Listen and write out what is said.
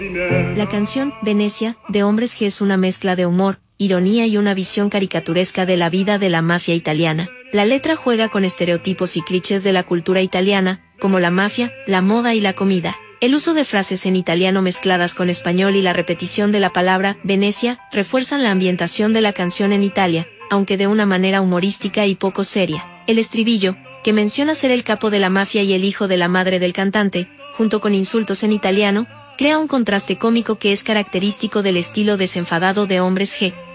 La canción Venecia, de Hombres G, es una mezcla de humor, ironía y una visión caricaturesca de la vida de la mafia italiana. La letra juega con estereotipos y clichés de la cultura italiana, como la mafia, la moda y la comida. El uso de frases en italiano mezcladas con español y la repetición de la palabra Venecia refuerzan la ambientación de la canción en Italia, aunque de una manera humorística y poco seria. El estribillo, que menciona ser el capo de la mafia y el hijo de la madre del cantante, junto con insultos en italiano, crea un contraste cómico que es característico del estilo desenfadado de Hombres G.